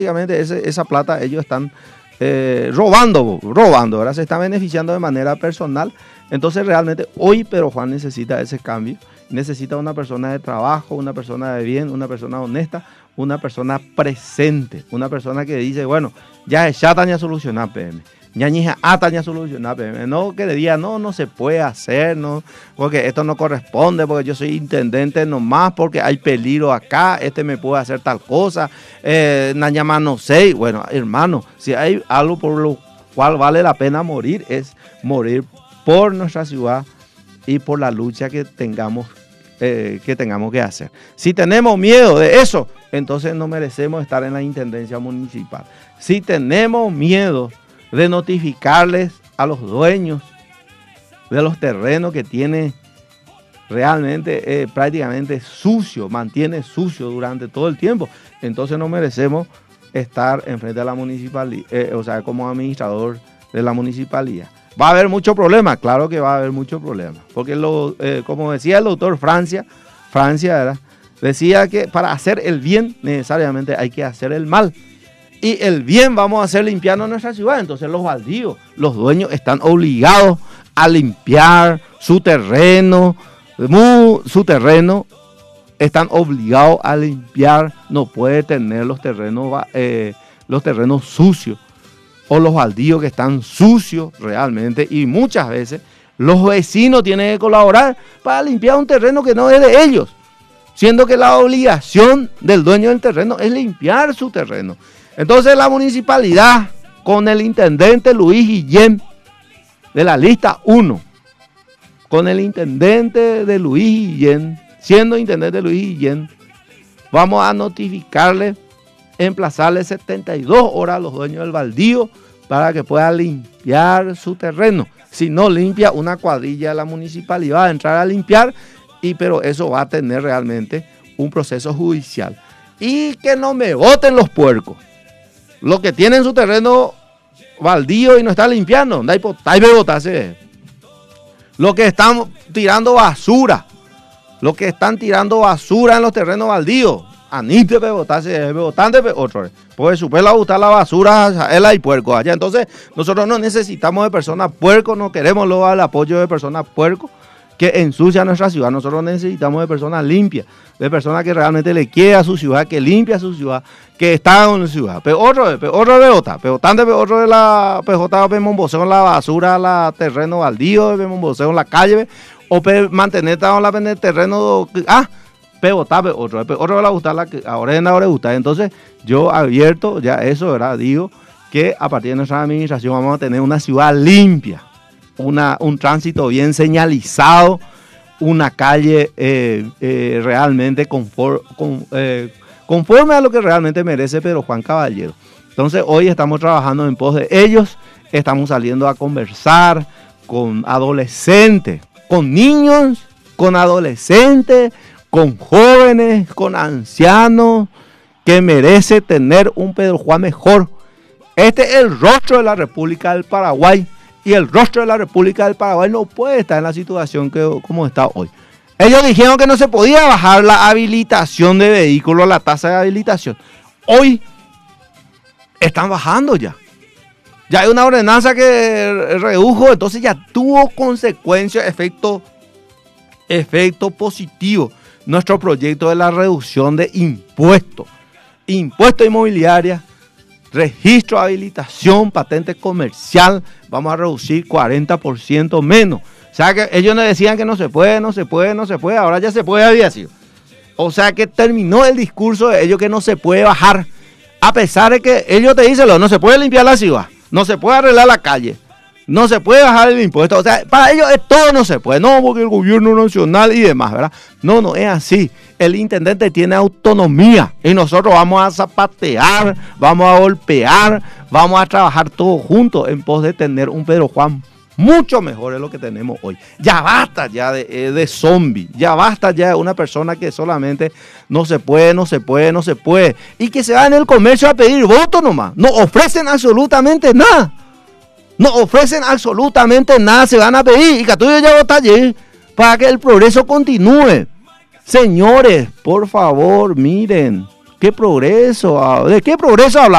prácticamente esa plata ellos están robando, ¿verdad? Se están beneficiando de manera personal. Entonces realmente hoy Pedro Juan necesita ese cambio, necesita una persona de trabajo, una persona de bien, una persona honesta, una persona presente, una persona que dice, bueno, ya taña solucionar PM. Ñañija ataña solucionar PM. No que le diga, no se puede hacer, no, porque esto no corresponde, porque yo soy intendente nomás, porque hay peligro acá, me puede hacer tal cosa, Nañama no sé. Bueno, hermano, si hay algo por lo cual vale la pena morir, es morir por nuestra ciudad y por la lucha que tengamos que hacer. Si tenemos miedo de eso, entonces no merecemos estar en la intendencia municipal. Si tenemos miedo de notificarles a los dueños de los terrenos que tiene realmente prácticamente sucio, mantiene sucio durante todo el tiempo, entonces no merecemos estar enfrente de la municipalidad, o sea, como administrador de la municipalidad. ¿Va a haber mucho problema? Claro que va a haber mucho problema, porque como decía el doctor Francia decía que para hacer el bien necesariamente hay que hacer el mal. Y el bien vamos a hacer limpiando nuestra ciudad. Entonces los baldíos, los dueños están obligados a limpiar su terreno, están obligados a limpiar, no puede tener los terrenos sucios o los baldíos que están sucios realmente, y muchas veces los vecinos tienen que colaborar para limpiar un terreno que no es de ellos, siendo que la obligación del dueño del terreno es limpiar su terreno. Entonces la municipalidad, con el intendente Luis Guillén de la lista 1, con el intendente de Luis Guillén, siendo intendente Luis Guillén, vamos a notificarle, emplazarle 72 horas a los dueños del baldío para que puedan limpiar su terreno. Si no limpia, una cuadrilla de la municipalidad va a entrar a limpiar, pero eso va a tener realmente un proceso judicial. Y que no me voten los puercos. Los que tienen su terreno baldío y no están limpiando, los que están tirando basura, en los terrenos baldíos, anite bebotase, bebotante otro, pues supe la gustar la basura, él hay puerco allá. Entonces nosotros no necesitamos de personas puercos, no queremos luego el apoyo de personas puercos que ensucian nuestra ciudad. Nosotros necesitamos de personas limpias, de personas que realmente le quiera a su ciudad, que limpia su ciudad, que está en la ciudad. Pero otro de otro de la PJ, vemos boceo en la basura, la terreno baldío, vemos boceo en la calle, o mantener en el terreno, otro de la gustar, la que ahora le gusta. Entonces yo abierto ya eso, ¿verdad? Digo que a partir de nuestra administración vamos a tener una ciudad limpia, un tránsito bien señalizado, una calle realmente conforme a lo que realmente merece Pedro Juan Caballero. Entonces hoy estamos trabajando en pos de ellos, estamos saliendo a conversar con adolescentes, con niños, con adolescentes, con jóvenes, con ancianos, que merece tener un Pedro Juan mejor. Este es el rostro de la República del Paraguay. Y el rostro de la República del Paraguay no puede estar en la situación como está hoy. Ellos dijeron que no se podía bajar la habilitación de vehículos, la tasa de habilitación. Hoy están bajando ya. Ya hay una ordenanza que redujo, entonces ya tuvo consecuencias, efecto positivo. Nuestro proyecto de la reducción de impuestos inmobiliarios, registro, habilitación, patente comercial, vamos a reducir 40% menos. O sea que ellos nos decían que no se puede, ahora ya se puede, había sido. O sea que terminó el discurso de ellos que no se puede bajar, a pesar de que ellos te dicen, no se puede limpiar la ciudad, no se puede arreglar la calle, no se puede bajar el impuesto. O sea, para ellos todo no se puede, no, porque el gobierno nacional y demás, ¿verdad? No es así. El intendente tiene autonomía y nosotros vamos a zapatear, vamos a golpear, vamos a trabajar todos juntos en pos de tener un Pedro Juan mucho mejor de lo que tenemos hoy. Ya basta ya de zombie, ya basta ya de una persona que solamente no se puede y que se va en el comercio a pedir votos nomás. No ofrecen absolutamente nada. Se van a pedir y que tú ya votas allí para que el progreso continúe. Señores, por favor, miren, ¿Qué progreso? ¿De qué progreso hablamos?